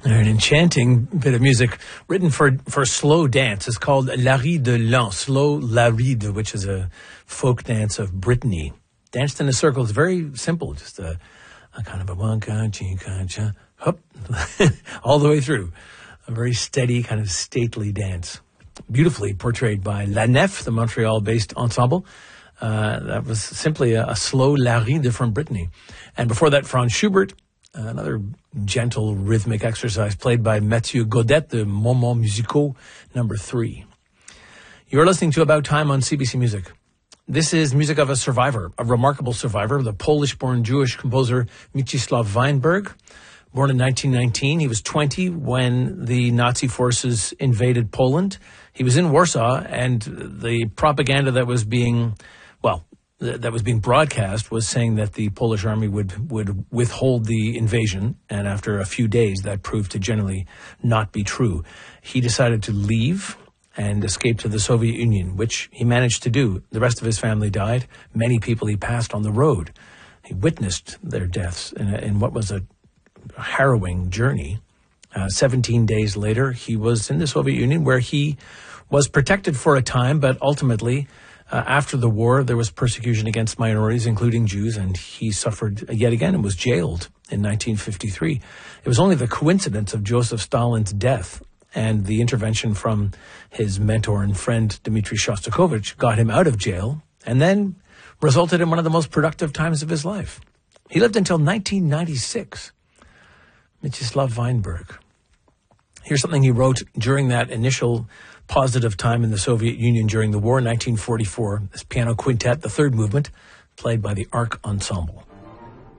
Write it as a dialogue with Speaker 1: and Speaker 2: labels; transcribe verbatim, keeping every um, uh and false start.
Speaker 1: An enchanting bit of music written for, for slow dance. It's called La Ride de l'An, Slow La Ride, which is a folk dance of Brittany. Danced in a circle. It's very simple, just a, a kind of a wanka, chinka, cha, hop, all the way through. A very steady, kind of stately dance. Beautifully portrayed by La Nef, the Montreal-based ensemble. Uh, that was simply a, a slow La Ride from Brittany. And before that, Franz Schubert, another gentle rhythmic exercise played by Mathieu Godet, the Moments Musicaux number three. You're listening to About Time on C B C Music. This is music of a survivor, a remarkable survivor, the Polish-born Jewish composer Mieczysław Weinberg. Born in nineteen nineteen, he was twenty when the Nazi forces invaded Poland. He was in Warsaw, and the propaganda that was being, well, that was being broadcast was saying that the Polish army would, would withhold the invasion, and after a few days that proved to generally not be true. He decided to leave and escape to the Soviet Union, which he managed to do. The rest of his family died. Many people he passed on the road. He witnessed their deaths in, a, in what was a harrowing journey. Uh, seventeen days later, he was in the Soviet Union, where he was protected for a time, but ultimately, Uh, after the war, there was persecution against minorities, including Jews, and he suffered yet again and was jailed in nineteen fifty-three. It was only the coincidence of Joseph Stalin's death and the intervention from his mentor and friend Dmitry Shostakovich got him out of jail and then resulted in one of the most productive times of his life. He lived until nineteen ninety-six. Mieczysław Weinberg. Here's something he wrote during that initial positive time in the Soviet Union during the war, nineteen forty-four. This piano quintet, the third movement, played by the Arc Ensemble.